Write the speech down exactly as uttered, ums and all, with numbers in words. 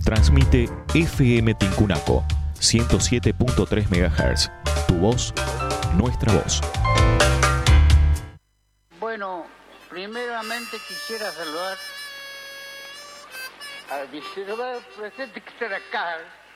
Transmite F M Tincunaco, ciento siete punto tres megahertz. Tu voz, nuestra voz. Bueno, primeramente quisiera saludar al vicepresidente que está acá,